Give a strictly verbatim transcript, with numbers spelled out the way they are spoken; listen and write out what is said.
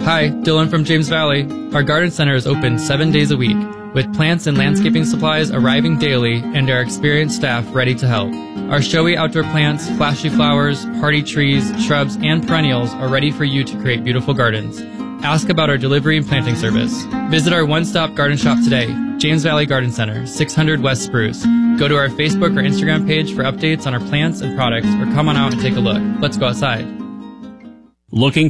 Hi, Dylan from James Valley. Our garden center is open seven days a week, with plants and landscaping supplies arriving daily and our experienced staff ready to help. Our showy outdoor plants, flashy flowers, hardy trees, shrubs, and perennials are ready for you to create beautiful gardens. Ask about our delivery and planting service. Visit our one-stop garden shop today, James Valley Garden Center, six hundred West Spruce. Go to our Facebook or Instagram page for updates on our plants and products, or come on out and take a look. Let's go outside. Looking